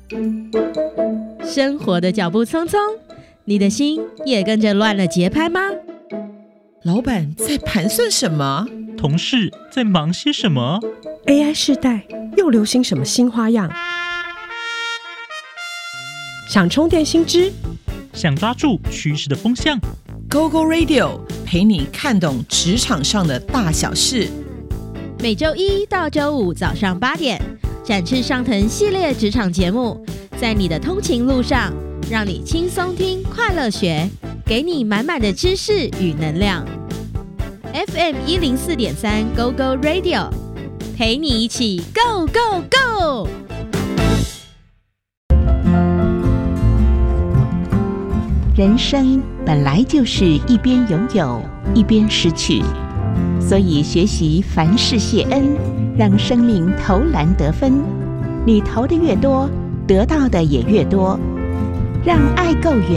生活的脚步匆匆，你的心也跟着乱了节拍吗？ 老板在盘算什么？ 同事在忙些什么？ AI 世代又流行什么新花样？想充电新知， 想抓住趋势的风向， GoGo Radio 陪你看懂职场上的大小事。 每周一到周五早上8点，展翅上腾系列职场节目，在你的通勤路上，让你轻松听，快乐学，给你满满的知识与能量。FM 104.3 GoGo Radio， 陪你一起 Go Go Go！ 人生本来就是一边拥有，一边失去，所以学习凡事谢恩，让生命投篮得分。你投的越多，得到的也越多。让爱够远，